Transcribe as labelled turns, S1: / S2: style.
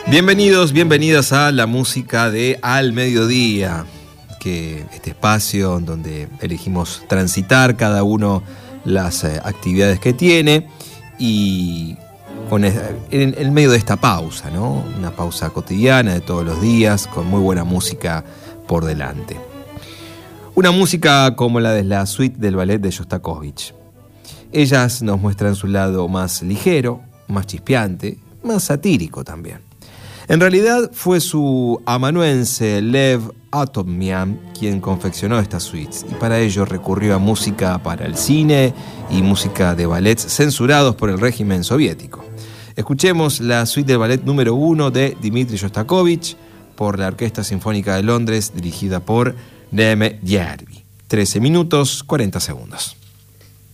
S1: Bienvenidos, bienvenidas a la música de Al Mediodía, que este espacio en donde elegimos transitar cada uno las actividades que tiene y en el medio de esta pausa, ¿no? Una pausa cotidiana de todos los días con muy buena música por delante. Una música como la de la suite del ballet de Shostakovich. Ellas nos muestran su lado más ligero, más chispeante, más satírico también. En realidad fue su amanuense Lev Atomian quien confeccionó estas suites y para ello recurrió a música para el cine y música de ballets censurados por el régimen soviético. Escuchemos la suite del ballet número 1 de Dmitri Shostakovich por la Orquesta Sinfónica de Londres dirigida por Neeme Järvi. 13 minutos, 40 segundos.